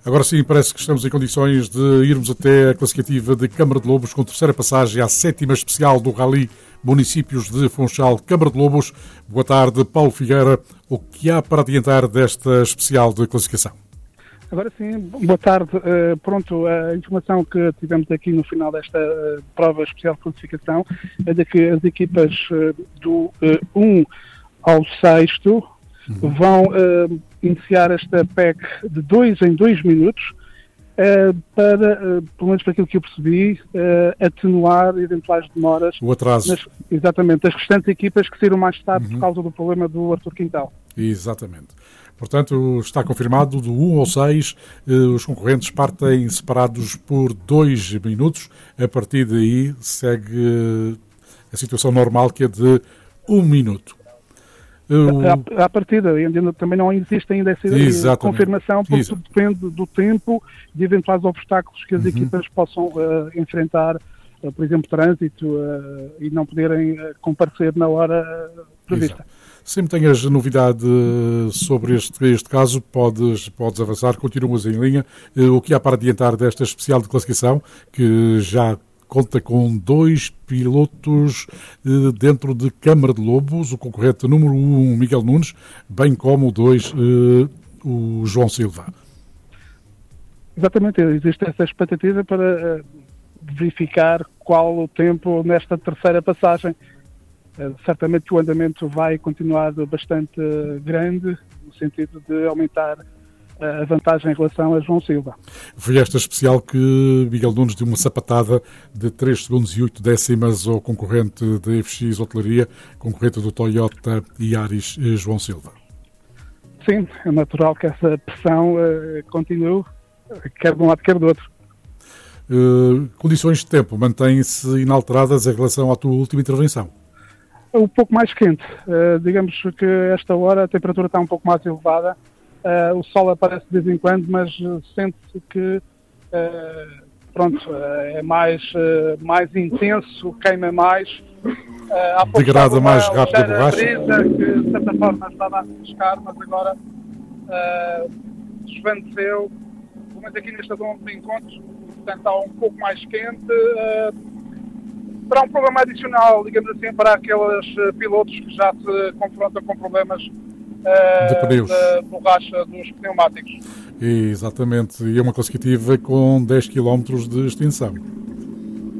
Agora sim, parece que estamos em condições de irmos até a classificativa de Câmara de Lobos, com terceira passagem à sétima especial do Rally Municípios de Funchal, Câmara de Lobos. Boa tarde, Paulo Figueira. O que há para adiantar desta especial de classificação? Agora sim, boa tarde. Pronto, a informação que tivemos aqui no final desta prova especial de classificação é de que as equipas do 1 ao 6º vão iniciar esta PEC de 2 em 2 minutos para, pelo menos para aquilo que eu percebi, atenuar eventuais demoras. O atraso. Exatamente, das restantes equipas que saíram mais tarde por causa do problema do Artur Quintal. Exatamente. Portanto, está confirmado, do 1 ao 6, os concorrentes partem separados por 2 minutos. A partir daí segue a situação normal, que é de 1 minuto. À partida, ainda também não existe ainda essa confirmação, porque tudo depende do tempo e de eventuais obstáculos que as equipas possam enfrentar, por exemplo, trânsito, e não poderem comparecer na hora prevista. Exato. Sempre tenhas novidade sobre este caso, podes avançar, continuas em linha. O que há para adiantar desta especial de classificação, que já conta com 2 pilotos dentro de Câmara de Lobos, o concorrente número 1, Miguel Nunes, bem como o 2, o João Silva. Exatamente, existe essa expectativa para verificar qual o tempo nesta terceira passagem. Certamente que o andamento vai continuar bastante grande, no sentido de aumentar a vantagem em relação a João Silva. Foi esta especial que Miguel Nunes deu uma sapatada de 3 segundos e 8 décimas ao concorrente da FX Hotelaria, concorrente do Toyota Yaris, João Silva. Sim, é natural que essa pressão continue, quer de um lado, quer do outro. Condições de tempo mantêm-se inalteradas em relação à tua última intervenção? Um pouco mais quente. Digamos que esta hora a temperatura está um pouco mais elevada. O sol aparece de vez em quando, mas sente-se que é mais intenso, queima mais. Degrada mais rápido a borracha. Que de certa forma estava a refrescar, mas agora desvaneceu. Pelo menos aqui nesta zona de encontros, portanto está um pouco mais quente. Será um problema adicional, digamos assim, para aqueles pilotos que já se confrontam com problemas de pneus, da borracha dos pneumáticos. Exatamente, e é uma classificativa com 10 km de extensão.